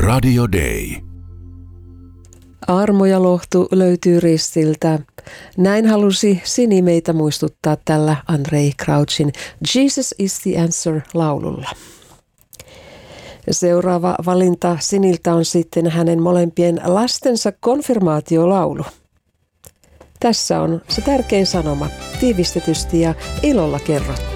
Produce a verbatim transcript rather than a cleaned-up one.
Radio Day. Armo ja lohtu löytyy ristiltä. Näin halusi Sini meitä muistuttaa tällä Andraé Crouchin Jesus is the Answer -laululla. Seuraava valinta Siniltä on sitten hänen molempien lastensa konfirmaatiolaulu. Tässä on se tärkein sanoma, tiivistetysti ja ilolla kerrottu.